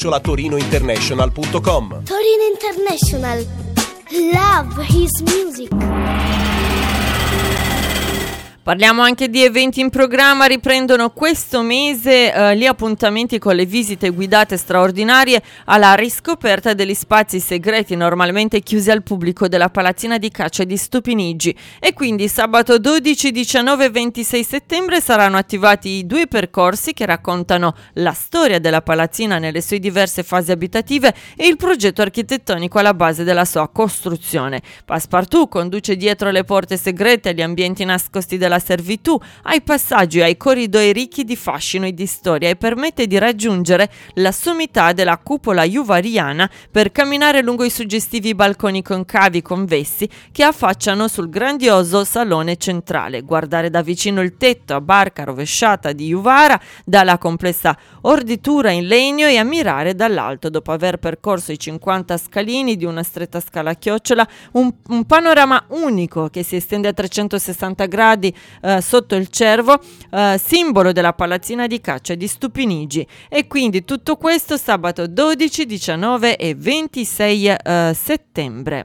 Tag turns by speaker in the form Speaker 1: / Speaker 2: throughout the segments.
Speaker 1: torinointernational.com.
Speaker 2: Torino International. Love his music.
Speaker 3: Parliamo anche di eventi in programma. Riprendono questo mese gli appuntamenti con le visite guidate straordinarie alla riscoperta degli spazi segreti normalmente chiusi al pubblico della palazzina di caccia di Stupinigi, e quindi sabato 12, 19 e 26 settembre saranno attivati i 2 percorsi che raccontano la storia della palazzina nelle sue diverse fasi abitative e il progetto architettonico alla base della sua costruzione. Passepartout conduce dietro le porte segrete agli ambienti nascosti della servitù, ai passaggi e ai corridoi ricchi di fascino e di storia, e permette di raggiungere la sommità della cupola juvariana per camminare lungo i suggestivi balconi concavi convessi che affacciano sul grandioso salone centrale, guardare da vicino il tetto a barca rovesciata di Juvara dalla complessa orditura in legno e ammirare dall'alto, dopo aver percorso i 50 scalini di una stretta scala a chiocciola, un panorama unico che si estende a 360 gradi sotto il cervo, simbolo della palazzina di caccia di Stupinigi. E quindi tutto questo sabato 12, 19 e 26 settembre.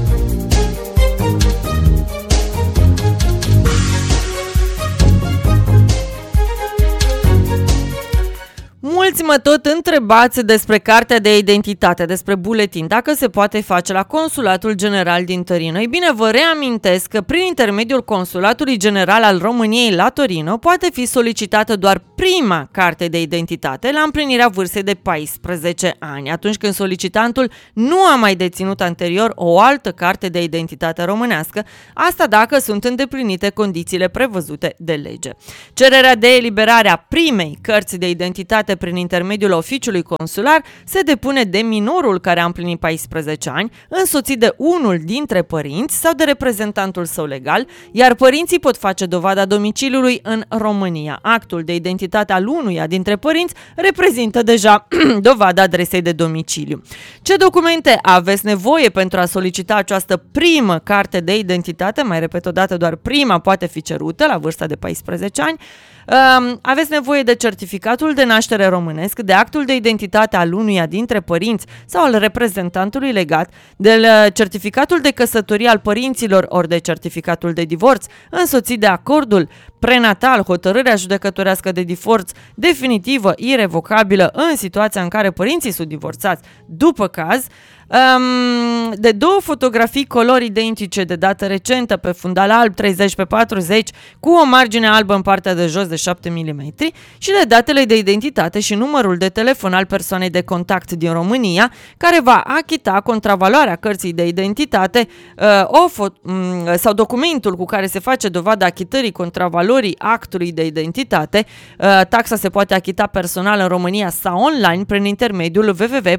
Speaker 3: Mulți tot întrebați despre cartea de identitate, despre buletin, dacă se poate face la Consulatul General din Torino. Ei bine, vă reamintesc că prin intermediul Consulatului General al României la Torino poate fi solicitată doar prima carte de identitate la împlinirea vârstei de 14 ani, atunci când solicitantul nu a mai deținut anterior o altă carte de identitate românească, asta dacă sunt îndeplinite condițiile prevăzute de lege. Cererea de eliberare a primei cărți de identitate prin intermediul oficiului consular se depune de minorul care a împlinit 14 ani, însoțit de unul dintre părinți sau de reprezentantul său legal, iar părinții pot face dovada domiciliului în România. Actul de identitate al unuia dintre părinți reprezintă deja dovada adresei de domiciliu. Ce documente aveți nevoie pentru a solicita această primă carte de identitate? Mai repet o dată, doar prima poate fi cerută la vârsta de 14 ani. Aveți nevoie de certificatul de naștere românesc, de actul de identitate al unuia dintre părinți sau al reprezentantului legat, de certificatul de căsătorie al părinților ori de certificatul de divorț, însoțit de acordul prenatal, hotărârea judecătorească de divorț definitivă, irevocabilă în situația în care părinții sunt divorțați după caz, de 2 fotografii color identice de dată recentă pe fundal alb 30x40 cu o margine albă în partea de jos de 7 mm și de datele de identitate și numărul de telefon al persoanei de contact din România care va achita contravaloarea cărții de identitate sau documentul cu care se face dovada achitării contravalorii actului de identitate. Taxa se poate achita personal în România sau online prin intermediul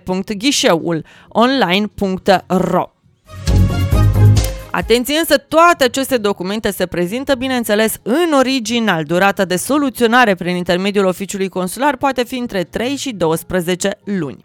Speaker 3: www.ghișeulonline.ro. Atenție însă, toate aceste documente se prezintă, bineînțeles, în original. Durata de soluționare prin intermediul oficiului consular poate fi între 3 și 12 luni.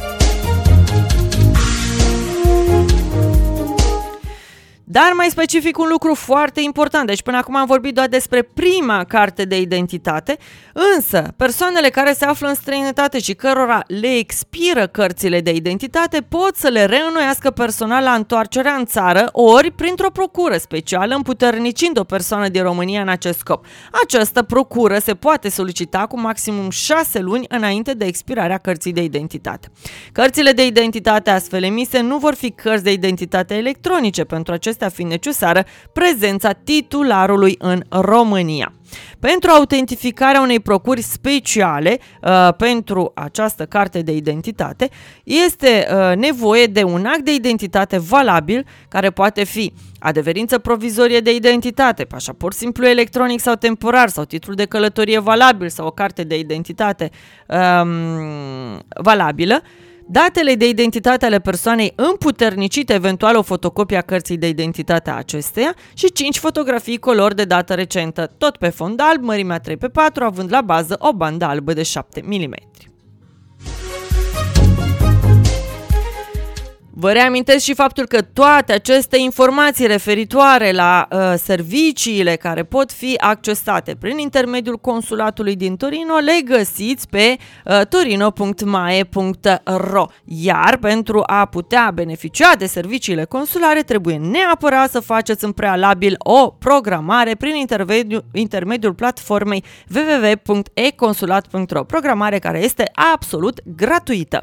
Speaker 3: Dar mai specific un lucru foarte important, deci până acum am vorbit doar despre prima carte de identitate, însă persoanele care se află în străinătate și cărora le expiră cărțile de identitate pot să le reînnoiască personal la întoarcerea în țară ori printr-o procură specială împuternicind o persoană din România în acest scop. Această procură se poate solicita cu maximum 6 luni înainte de expirarea cărții de identitate. Cărțile de identitate astfel emise nu vor fi cărți de identitate electronice, pentru acestea fiind necesară prezența titularului în România. Pentru autentificarea unei procuri speciale pentru această carte de identitate este nevoie de un act de identitate valabil care poate fi adeverință provizorie de identitate, pașaport simplu electronic sau temporar sau titlul de călătorie valabil sau o carte de identitate valabilă, datele de identitate ale persoanei împuternicite, eventual o fotocopie a cărții de identitate a acesteia și 5 fotografii color de dată recentă, tot pe fond alb, mărimea 3x4, având la bază o bandă albă de 7 mm. Vă reamintesc și faptul că toate aceste informații referitoare la serviciile care pot fi accesate prin intermediul consulatului din Torino le găsiți pe torino.mae.ro. Iar pentru a putea beneficia de serviciile consulare trebuie neapărat să faceți în prealabil o programare prin intermediul platformei www.econsulat.ro, programare care este absolut gratuită.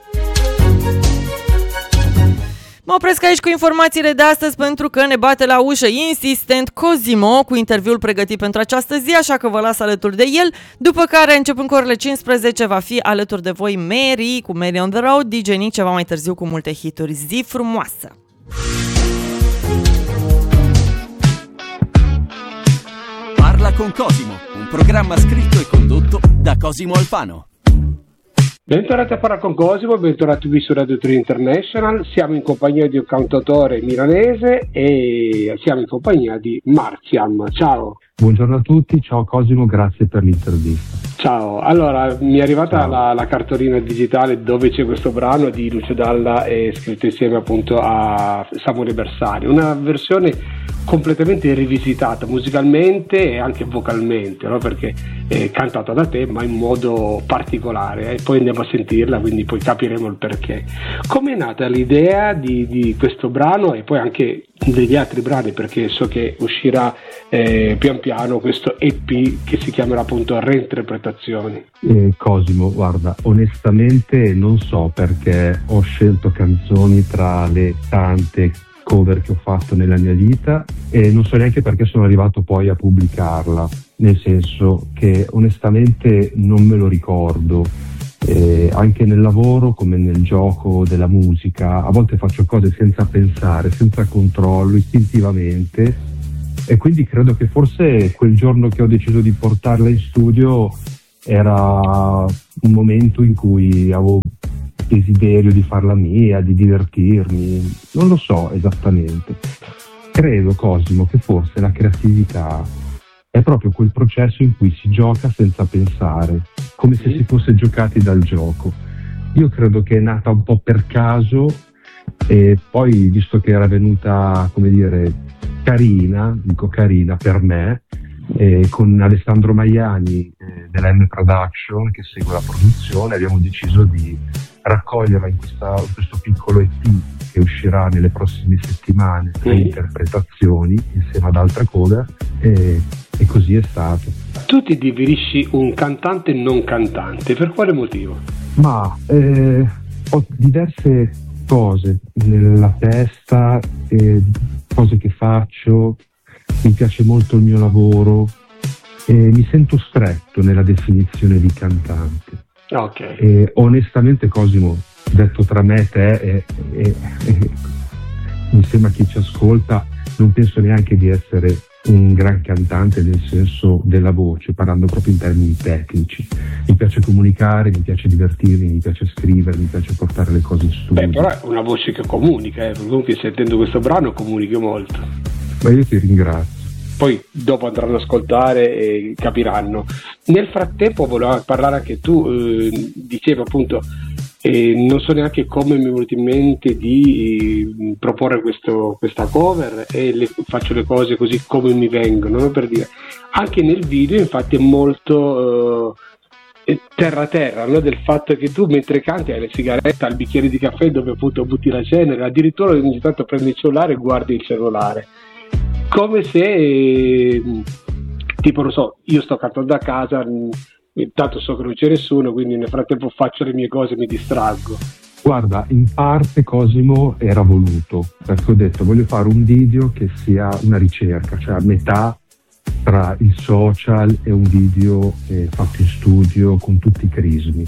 Speaker 3: Mă opresc aici cu informațiile de astăzi pentru că ne bate la ușă insistent Cosimo cu interviul pregătit pentru această zi, așa că vă las alături de el, după care începând cu orele 15 va fi alături de voi Mary cu Mary on the Road, DJ Nick ceva mai târziu cu multe hituri. Zi frumoasă!
Speaker 1: Parla con Cosimo, un programma scritto e condotto da Cosimo Alfano.
Speaker 4: Bentornati a Parla con Cosimo, bentornati qui su Radio 3 International. Siamo in compagnia di un cantautore milanese e siamo in compagnia di Marziam. Ciao.
Speaker 5: Buongiorno a tutti, ciao Cosimo, grazie per l'intervista.
Speaker 4: Ciao, allora mi è arrivata la cartolina digitale dove c'è questo brano di Lucio Dalla scritto insieme appunto a Samuele Bersani, una versione completamente rivisitata musicalmente e anche vocalmente, no? Perché è cantata da te ma in modo particolare e poi andiamo a sentirla, quindi poi capiremo il perché. Come è nata l'idea di questo brano e poi anche degli altri brani, perché so che uscirà pian piano questo EP che si chiamerà appunto Reinterpretazioni?
Speaker 5: Cosimo, guarda, onestamente non so perché ho scelto canzoni tra le tante cover che ho fatto nella mia vita e non so neanche perché sono arrivato poi a pubblicarla, nel senso che onestamente non me lo ricordo. Anche nel lavoro come nel gioco della musica a volte faccio cose senza pensare, senza controllo, istintivamente, e quindi credo che forse quel giorno che ho deciso di portarla in studio era un momento in cui avevo desiderio di farla mia, di divertirmi, non lo so esattamente. Credo, Cosimo, che forse la creatività è proprio quel processo in cui si gioca senza pensare, come se si fosse giocati dal gioco. Io credo che è nata un po' per caso e poi, visto che era venuta, come dire, carina per me, con Alessandro Maiani della M Production che segue la produzione, abbiamo deciso di raccoglierla in questo piccolo EP che uscirà nelle prossime settimane, Reinterpretazioni insieme ad altre cover, e così è stato.
Speaker 4: Tu ti definisci un cantante non cantante, per quale motivo?
Speaker 5: Ma ho diverse cose nella testa, cose che faccio, mi piace molto il mio lavoro e mi sento stretto nella definizione di cantante.
Speaker 4: Okay.
Speaker 5: E onestamente, Cosimo, detto tra me e te e insieme a chi ci ascolta, non penso neanche di essere un gran cantante nel senso della voce, parlando proprio in termini tecnici. Mi piace comunicare, mi piace divertirmi, mi piace scrivere, mi piace portare le cose in studio.
Speaker 4: Però è una voce che comunica, comunque sentendo questo brano comunichi molto.
Speaker 5: Ma io ti ringrazio.
Speaker 4: Poi dopo andranno ad ascoltare e capiranno. Nel frattempo volevo parlare anche tu, dicevi appunto non so neanche come mi è venuto in mente di proporre questa cover e faccio le cose così come mi vengono, no? Per dire, anche nel video infatti è molto terra, no? Del fatto che tu mentre canti hai la sigaretta, il bicchiere di caffè dove appunto butti la cenere, addirittura ogni tanto prendi il cellulare e guardi il cellulare, come se tipo non so, io sto cantando a casa, intanto so che non c'è nessuno, quindi nel frattempo faccio le mie cose e mi distraggo.
Speaker 5: Guarda, in parte, Cosimo, era voluto, perché ho detto voglio fare un video che sia una ricerca, cioè a metà tra il social e un video fatto in studio con tutti i crismi.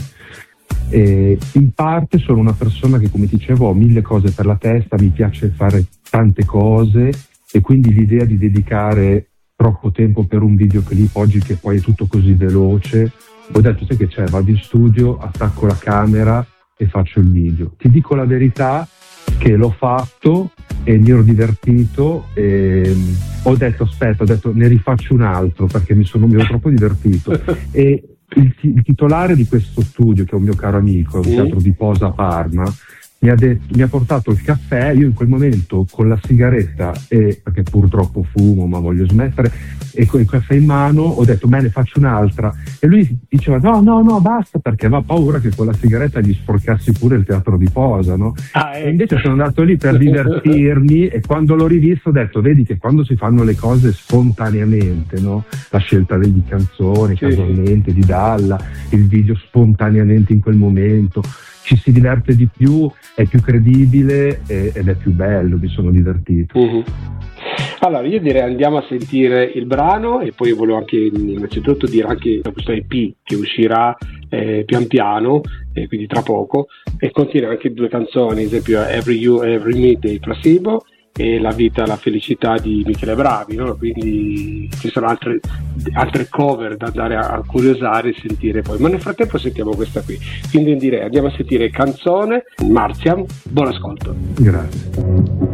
Speaker 5: E in parte sono una persona che, come dicevo, ho mille cose per la testa, mi piace fare tante cose e quindi l'idea di dedicare troppo tempo per un videoclip oggi che poi è tutto così veloce, ho detto sai che c'è, vado in studio, attacco la camera e faccio il video. Ti dico la verità che l'ho fatto e mi ero divertito e ho detto ne rifaccio un altro perché mi ero troppo divertito. E il titolare di questo studio, che è un mio caro amico, è un teatro di Posa a Parma, mi ha portato il caffè. Io in quel momento con la sigaretta, perché purtroppo fumo ma voglio smettere, e con il caffè in mano ho detto ne faccio un'altra, e lui diceva no basta, perché aveva paura che con la sigaretta gli sporcassi pure il teatro di posa, no? E invece sono andato lì per divertirmi, e quando l'ho rivisto ho detto vedi che quando si fanno le cose spontaneamente, no? La scelta delle canzoni, casualmente, di Dalla, il video spontaneamente in quel momento, ci si diverte di più, è più credibile ed è più bello, mi sono divertito.
Speaker 4: Allora io direi andiamo a sentire il brano, e poi volevo anche innanzitutto dire anche questo EP che uscirà pian piano, quindi tra poco, e contiene anche 2 canzoni, ad esempio Every You, Every Me dei Placebo e La Vita, la Felicità di Michele Bravi, no? Quindi ci sono altre cover da andare a curiosare e sentire poi, ma nel frattempo sentiamo questa qui, quindi direi andiamo a sentire canzone Marzian. Buon ascolto.
Speaker 5: Grazie.